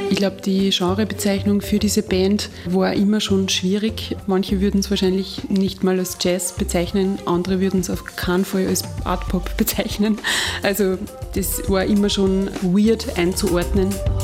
Ich glaube, die Genrebezeichnung für diese Band war immer schon schwierig. Manche würden es wahrscheinlich nicht mal als Jazz bezeichnen, andere würden es auf keinen Fall als Art Pop bezeichnen. Also das war immer schon weird einzuordnen.